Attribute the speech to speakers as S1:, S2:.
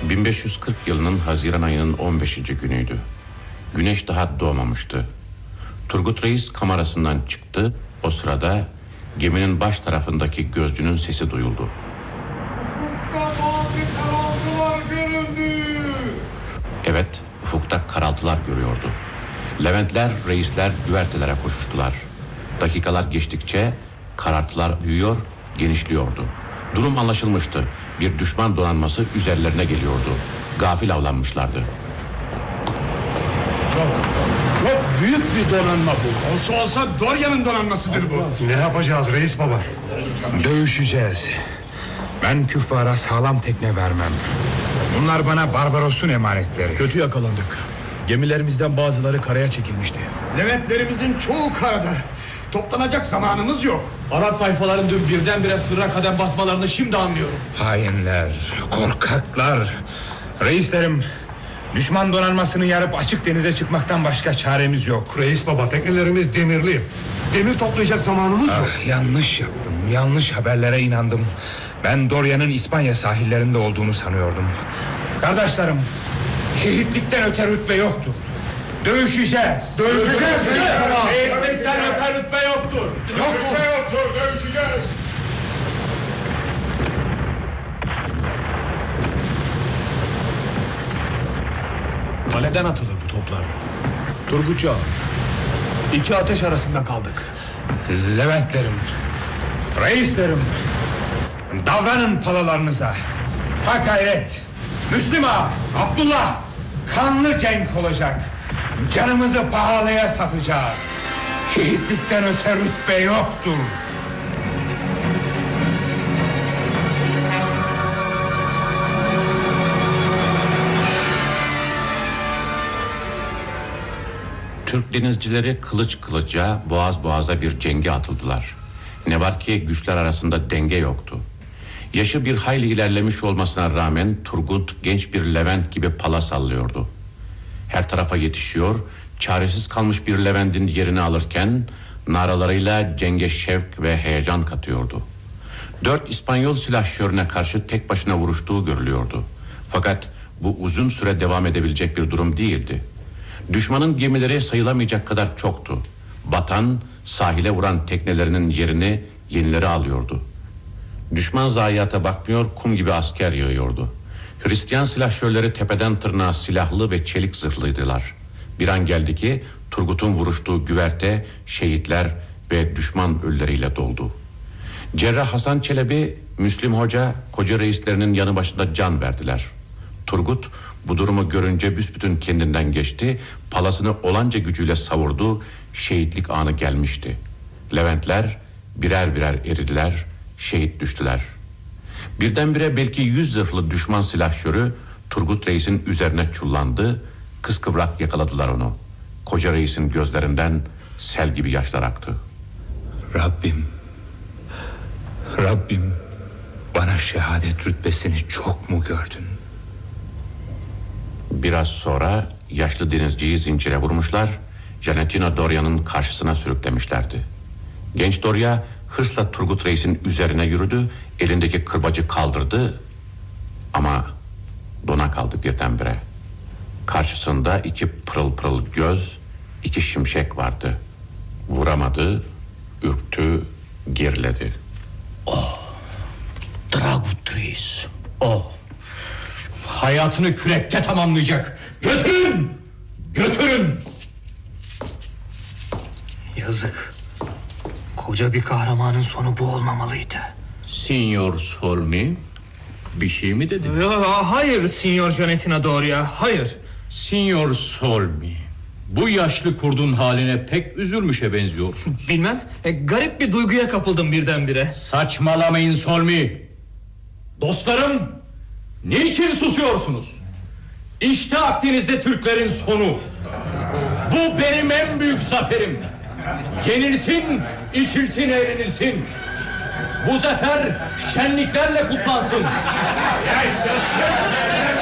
S1: 1540 yılının Haziran ayının 15. günüydü. Güneş daha doğmamıştı. Turgut Reis kamerasından çıktı. O sırada geminin baş tarafındaki gözcünün sesi duyuldu. Evet, ufukta karaltılar görüyordu. Leventler, reisler güvertelere koşuştular. Dakikalar geçtikçe karartılar büyüyor, genişliyordu. Durum anlaşılmıştı. Bir düşman donanması üzerlerine geliyordu. Gafil avlanmışlardı.
S2: Çok büyük bir donanma bu. Olsa olsa Dorya'nın donanmasıdır bu.
S3: Ne yapacağız reis baba?
S4: Dövüşeceğiz. Ben küffara sağlam tekne vermem. Bunlar bana Barbaros'un emanetleri.
S5: Kötü yakalandık. Gemilerimizden bazıları karaya çekilmişti.
S2: Leventlerimizin çoğu karada. Toplanacak zamanımız yok.
S5: Arap tayfaların dün birdenbire sırra kadem basmalarını şimdi anlıyorum.
S4: Hainler, korkaklar. Reislerim, düşman donanmasını yarıp açık denize çıkmaktan başka çaremiz yok.
S3: Reis baba, teknelerimiz demirli. Demir toplayacak zamanımız yok.
S4: Yanlış yaptım, yanlış haberlere inandım. Ben Dorya'nın İspanya sahillerinde olduğunu sanıyordum. Kardeşlerim, şehitlikten öte rütbe yoktur. Dövüşeceğiz.
S5: Şehitlikten öte rütbe yoktur.
S3: Dövüşeceğiz.
S5: Kaleden atılır bu toplar. Turgutça, iki ateş arasında kaldık.
S4: Leventlerim, reislerim, davranın palalarınıza. Ha gayret, Müslüm Ağa, Abdullah, kanlı cenk olacak. Canımızı pahalıya satacağız. Şehitlikten öte rütbe yoktur.
S1: Türk denizcileri kılıç kılıca, boğaz boğaza bir cenge atıldılar. Ne var ki güçler arasında denge yoktu. Yaşı bir hayli ilerlemiş olmasına rağmen Turgut genç bir Levent gibi pala sallıyordu. Her tarafa yetişiyor, çaresiz kalmış bir Levent'in yerini alırken naralarıyla cenge şevk ve heyecan katıyordu. 4 İspanyol silahşörüne karşı tek başına vuruştuğu görülüyordu. Fakat bu uzun süre devam edebilecek bir durum değildi. Düşmanın gemileri sayılamayacak kadar çoktu. Batan, sahile vuran teknelerinin yerini yenileri alıyordu. Düşman zayiata bakmıyor, kum gibi asker yağıyordu. Hristiyan silahşörleri tepeden tırnağa silahlı ve çelik zırhlıydılar. Bir an geldi ki Turgut'un vuruştuğu güverte şehitler ve düşman ölüleriyle doldu. Cerrah Hasan Çelebi, Müslim Hoca, koca reislerinin yanı başında can verdiler. Turgut bu durumu görünce büsbütün kendinden geçti, palasını olanca gücüyle savurdu, şehitlik anı gelmişti. Leventler birer birer eridiler, şehit düştüler. Birdenbire belki 100 zırhlı düşman silahşörü Turgut Reis'in üzerine çullandı, kıskıvrak yakaladılar onu. Koca reisin gözlerinden sel gibi yaşlar aktı.
S4: Rabbim, bana şehadet rütbesini çok mu gördün?
S1: Biraz sonra yaşlı denizciyi zincire vurmuşlar, Janettina Dorya'nın karşısına sürüklemişlerdi. Genç Dorya hırsla Turgut Reis'in üzerine yürüdü, elindeki kırbacı kaldırdı ama dona kaldı birdenbire. Karşısında 2 pırıl pırıl göz, 2 şimşek vardı. Vuramadı, ürktü, geriledi.
S6: Dragut Reis. Hayatını kürekte tamamlayacak. Götürün. Yazık. Koca bir kahramanın sonu bu olmamalıydı.
S7: Signor Solmi bir şey mi dedi?
S8: Hayır Signor Janettina Doria, hayır.
S7: Signor Solmi, bu yaşlı kurdun haline pek üzülmüşe benziyorsun.
S8: Bilmem, garip bir duyguya kapıldım birdenbire.
S7: Saçmalamayın Solmi. Dostlarım, niçin susuyorsunuz? İşte Akdeniz'de Türklerin sonu. Bu benim en büyük zaferim. Yenilsin, içilsin, eğlenilsin. Bu zafer şenliklerle kutlansın.